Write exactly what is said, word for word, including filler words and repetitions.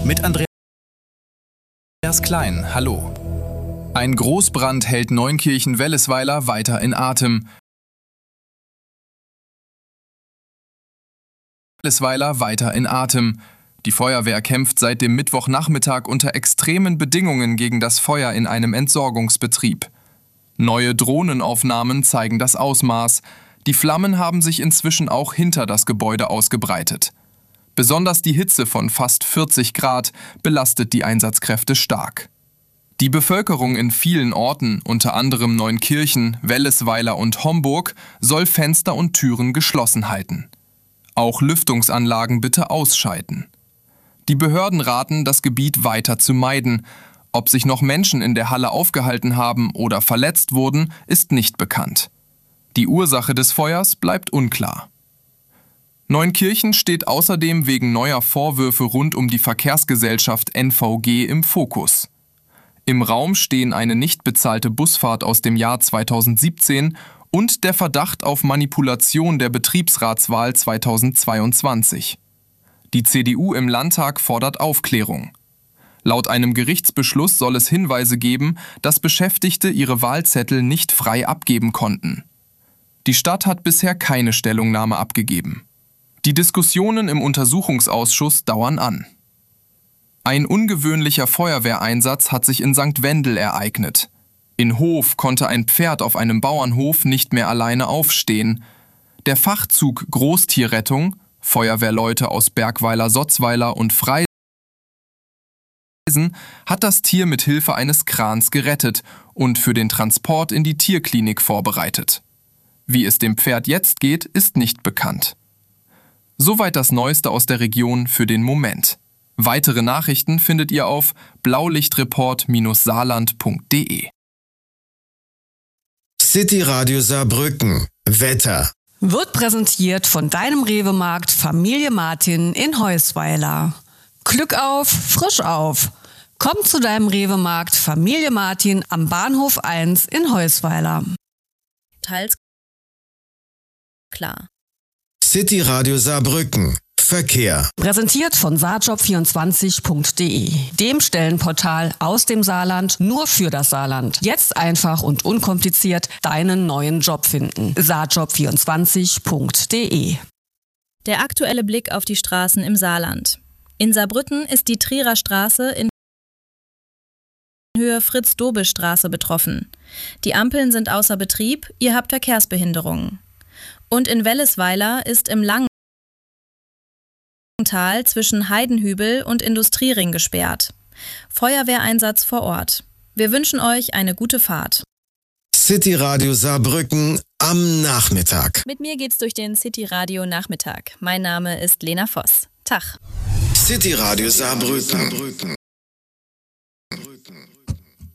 Mit Andreas Klein, hallo. Ein Großbrand hält Neunkirchen-Wellesweiler weiter in Atem. Wellesweiler weiter in Atem. Die Feuerwehr kämpft seit dem Mittwochnachmittag unter extremen Bedingungen gegen das Feuer in einem Entsorgungsbetrieb. Neue Drohnenaufnahmen zeigen das Ausmaß. Die Flammen haben sich inzwischen auch hinter das Gebäude ausgebreitet. Besonders die Hitze von fast vierzig Grad belastet die Einsatzkräfte stark. Die Bevölkerung in vielen Orten, unter anderem Neunkirchen, Wellesweiler und Homburg, soll Fenster und Türen geschlossen halten. Auch Lüftungsanlagen bitte ausschalten. Die Behörden raten, das Gebiet weiter zu meiden. Ob sich noch Menschen in der Halle aufgehalten haben oder verletzt wurden, ist nicht bekannt. Die Ursache des Feuers bleibt unklar. Neunkirchen steht außerdem wegen neuer Vorwürfe rund um die Verkehrsgesellschaft N V G im Fokus. Im Raum stehen eine nicht bezahlte Busfahrt aus dem Jahr zweitausendsiebzehn und der Verdacht auf Manipulation der Betriebsratswahl zweitausendzweiundzwanzig. Die C D U im Landtag fordert Aufklärung. Laut einem Gerichtsbeschluss soll es Hinweise geben, dass Beschäftigte ihre Wahlzettel nicht frei abgeben konnten. Die Stadt hat bisher keine Stellungnahme abgegeben. Die Diskussionen im Untersuchungsausschuss dauern an. Ein ungewöhnlicher Feuerwehreinsatz hat sich in Sankt Wendel ereignet. In Hof konnte ein Pferd auf einem Bauernhof nicht mehr alleine aufstehen. Der Fachzug Großtierrettung, Feuerwehrleute aus Bergweiler, Sotzweiler und Freisen, hat das Tier mit Hilfe eines Krans gerettet und für den Transport in die Tierklinik vorbereitet. Wie es dem Pferd jetzt geht, ist nicht bekannt. Soweit das Neueste aus der Region für den Moment. Weitere Nachrichten findet ihr auf blaulichtreport Saarland punkt de. City Radio Saarbrücken. Wetter. Wird präsentiert von deinem Rewe-Markt Familie Martin in Heusweiler. Glück auf, frisch auf. Komm zu deinem Rewe-Markt Familie Martin am Bahnhof eins in Heusweiler. Teils klar. City Radio Saarbrücken. Verkehr. Präsentiert von saarjob vierundzwanzig punkt de, dem Stellenportal aus dem Saarland nur für das Saarland. Jetzt einfach und unkompliziert deinen neuen Job finden. saarjob vierundzwanzig punkt de. Der aktuelle Blick auf die Straßen im Saarland. In Saarbrücken ist die Trierer Straße in Höhe Fritz-Dobel-Straße betroffen. Die Ampeln sind außer Betrieb, ihr habt Verkehrsbehinderungen. Und in Wellesweiler ist im Langental zwischen Heidenhübel und Industriering gesperrt. Feuerwehreinsatz vor Ort. Wir wünschen euch eine gute Fahrt. City Radio Saarbrücken am Nachmittag. Mit mir geht's durch den City Radio Nachmittag. Mein Name ist Lena Voss. Tag. City Radio Saarbrücken.